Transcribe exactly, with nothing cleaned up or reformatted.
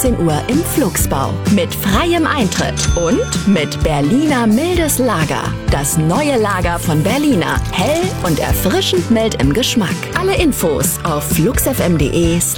achtzehn Uhr im Flugsbau. Mit freiem Eintritt und mit Berliner mildes Lager. Das neue Lager von Berliner. Hell und erfrischend mild im Geschmack. Alle Infos auf flugsfm punkt de